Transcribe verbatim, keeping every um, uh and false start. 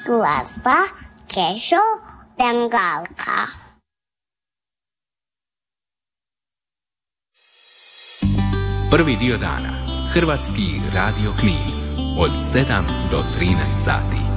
Glazba Kešo Bengalka. Prvi dio dana. Hrvatski radio Knin. Od sedam do trinaest sati.